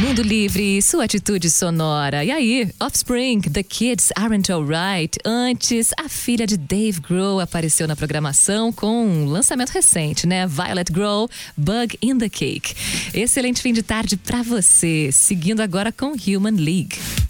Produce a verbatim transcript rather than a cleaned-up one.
Mundo Livre, sua atitude sonora. E aí, Offspring, The Kids Aren't Alright. Antes, a filha de Dave Grohl apareceu na programação com um lançamento recente, né? Violet Grohl, Bug in the Cake. Excelente fim de tarde pra você. Seguindo agora com Human League.